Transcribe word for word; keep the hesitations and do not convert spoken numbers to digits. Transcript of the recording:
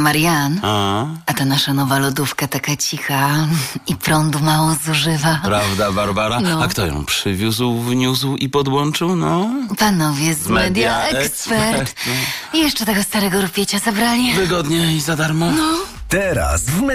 Marian, A? a ta nasza nowa lodówka taka cicha i prądu mało zużywa. Prawda, Barbara? No. A kto ją przywiózł, wniósł i podłączył, no? Panowie z Media Media Expert. Expert, I jeszcze tego starego rupiecie zabrali. Wygodnie i za darmo? Teraz w